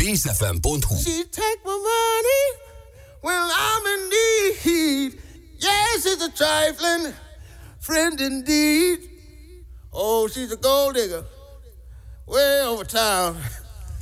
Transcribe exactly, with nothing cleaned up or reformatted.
Bézsefem pont hu. She take my money when I'm in need. Yes, it's a trifling friend indeed. Oh, she's a gold digger way over town.